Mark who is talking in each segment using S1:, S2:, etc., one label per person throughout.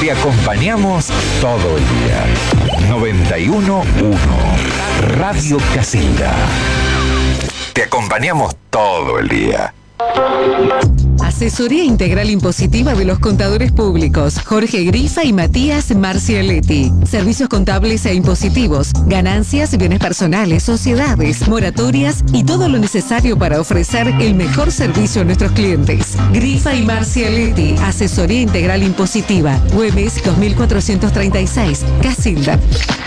S1: Te acompañamos todo el día. 91.1 Radio Casilda. Te acompañamos todo el día.
S2: Asesoría Integral Impositiva de los Contadores Públicos, Jorge Grifa y Matías Marcialetti. Servicios contables e impositivos, ganancias, bienes personales, sociedades, moratorias y todo lo necesario para ofrecer el mejor servicio a nuestros clientes. Grifa y Marcialetti, Asesoría Integral Impositiva, Güemes 2436, Casilda.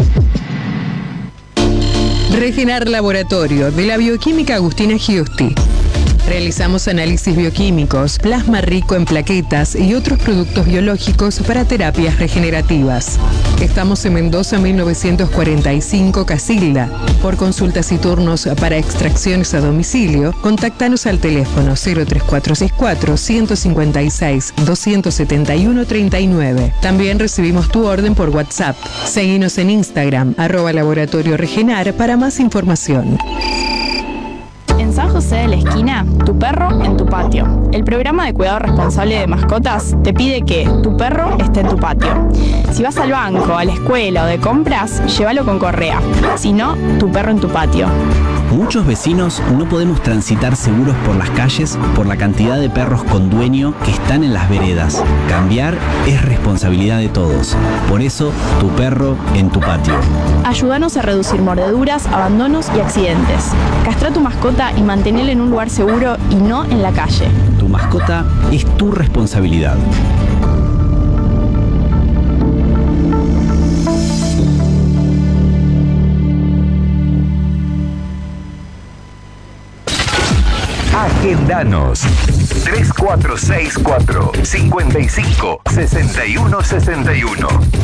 S2: Regenar Laboratorio de la Bioquímica Agustina Giusti. Realizamos análisis bioquímicos, plasma rico en plaquetas y otros productos biológicos para terapias regenerativas. Estamos en Mendoza 1945, Casilda. Por consultas y turnos para extracciones a domicilio, contáctanos al teléfono 03464 156 271 39. También recibimos tu orden por WhatsApp. Seguinos en Instagram, @Laboratorio Regenar para más información.
S3: En San José de la Esquina, tu perro en tu patio. El programa de cuidado responsable de mascotas te pide que tu perro esté en tu patio. Si vas al banco, a la escuela o de compras, llévalo con correa. Si no, tu perro en tu patio.
S4: Muchos vecinos no podemos transitar seguros por las calles por la cantidad de perros con dueño que están en las veredas. Cambiar es responsabilidad de todos. Por eso, tu perro en tu patio.
S3: Ayúdanos a reducir mordeduras, abandonos y accidentes. Castra tu mascota y manténela en un lugar seguro y no en la calle.
S4: Tu mascota es tu responsabilidad.
S1: Agendanos 3464 55 61 61.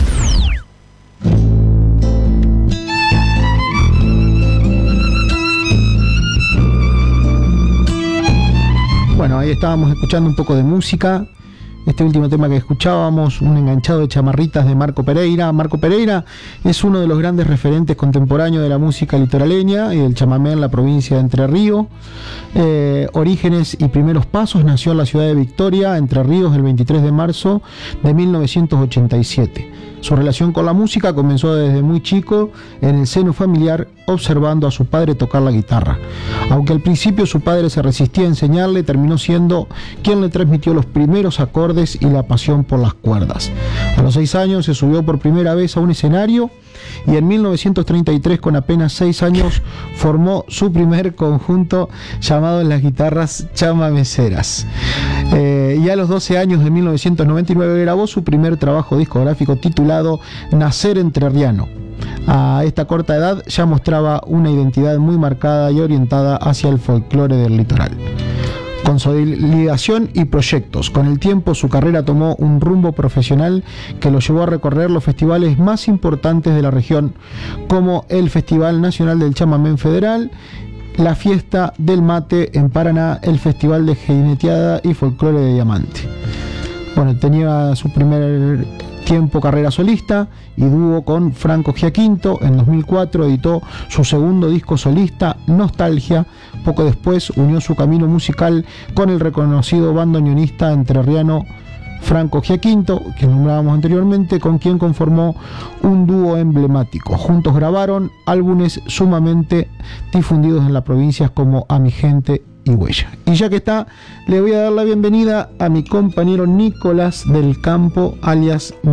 S5: Bueno, ahí estábamos escuchando un poco de música. Este último tema que escuchábamos, un enganchado de chamarritas de Marco Pereira. Marco Pereira es uno de los grandes referentes contemporáneos de la música litoraleña y del chamamé en la provincia de Entre Ríos. Orígenes y primeros pasos, nació en la ciudad de Victoria, Entre Ríos, el 23 de marzo de 1987. Su relación con la música comenzó desde muy chico en el seno familiar, observando a su padre tocar la guitarra. Aunque al principio su padre se resistía a enseñarle, terminó siendo quien le transmitió los primeros acordes y la pasión por las cuerdas. A los 6 años se subió por primera vez a un escenario y en 1933, con apenas 6 años, formó su primer conjunto llamado Las Guitarras Chamameceras. Y a los 12 años de 1999 grabó su primer trabajo discográfico titulado Nacer Entrerriano. A esta corta edad ya mostraba una identidad muy marcada y orientada hacia el folclore del litoral. Consolidación y proyectos. Con el tiempo su carrera tomó un rumbo profesional que lo llevó a recorrer los festivales más importantes de la región, como el Festival Nacional del Chamamé Federal, la Fiesta del Mate en Paraná, el Festival de Jineteada y Folclore de Diamante. Bueno, tenía su primer tiempo carrera solista y dúo con Franco Giaquinto. En 2004 editó su segundo disco solista, Nostalgia. Poco después unió su camino musical con el reconocido bandoneonista entrerriano Franco Giaquinto, que nombrábamos anteriormente, con quien conformó un dúo emblemático. Juntos grabaron álbumes sumamente difundidos en las provincias como A Mi Gente y Huella. Y ya que está, le voy a dar la bienvenida a mi compañero Nicolás del Campo, alias